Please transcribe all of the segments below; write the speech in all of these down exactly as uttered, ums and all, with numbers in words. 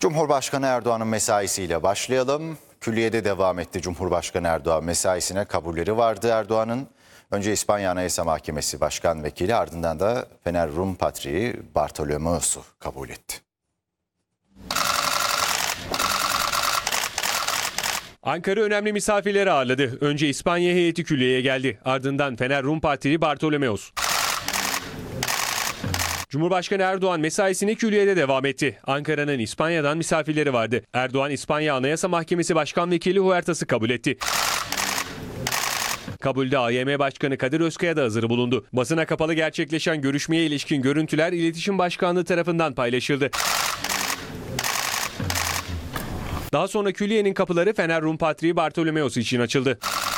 Cumhurbaşkanı Erdoğan'ın mesaisiyle başlayalım. Külliyede devam etti Cumhurbaşkanı Erdoğan. Mesaisine kabulleri vardı Erdoğan'ın. Önce İspanya Anayasa Mahkemesi Başkan Vekili, ardından da Fener Rum Patriği Bartolomeos'u kabul etti. Ankara önemli misafirleri ağırladı. Önce İspanya heyeti külliyeye geldi. Ardından Fener Rum Patriği Bartolomeos. Cumhurbaşkanı Erdoğan mesaisine külliyede devam etti. Ankara'nın İspanya'dan misafirleri vardı. Erdoğan İspanya Anayasa Mahkemesi Başkan Vekili Huertas'ı kabul etti. Kabulde A Y M Başkanı Kadir Özkaya da hazır bulundu. Basına kapalı gerçekleşen görüşmeye ilişkin görüntüler İletişim Başkanlığı tarafından paylaşıldı. Daha sonra külliyenin kapıları Fener Rum Patriği Bartolomeos için açıldı.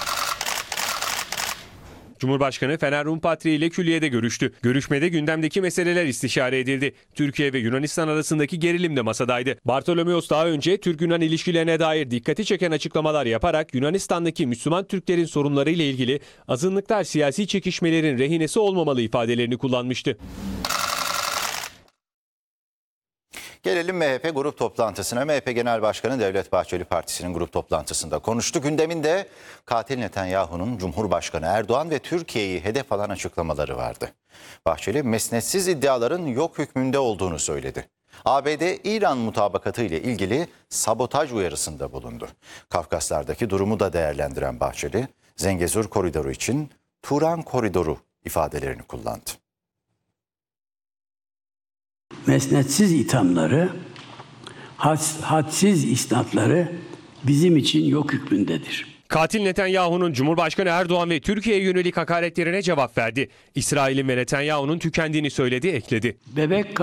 Cumhurbaşkanı Fener Rum Patriği ile külliyede görüştü. Görüşmede gündemdeki meseleler istişare edildi. Türkiye ve Yunanistan arasındaki gerilim de masadaydı. Bartolomeos daha önce Türk-Yunan ilişkilerine dair dikkati çeken açıklamalar yaparak Yunanistan'daki Müslüman Türklerin sorunları ile ilgili azınlıklar siyasi çekişmelerin rehinesi olmamalı ifadelerini kullanmıştı. Gelelim M H P grup toplantısına. M H P Genel Başkanı Devlet Bahçeli Partisi'nin grup toplantısında konuştu. Gündeminde katil Netanyahu'nun Cumhurbaşkanı Erdoğan ve Türkiye'yi hedef alan açıklamaları vardı. Bahçeli mesnetsiz iddiaların yok hükmünde olduğunu söyledi. A B D-İran mutabakatı ile ilgili sabotaj uyarısında bulundu. Kafkaslardaki durumu da değerlendiren Bahçeli, Zengezur Koridoru için Turan Koridoru ifadelerini kullandı. Mesnetsiz ithamları, had, hadsiz isnatları bizim için yok hükmündedir. Katil Netanyahu'nun Cumhurbaşkanı Erdoğan ve Türkiye'ye yönelik hakaretlerine cevap verdi. İsrail'in ve Netanyahu'nun tükendiğini söyledi, ekledi. Bebek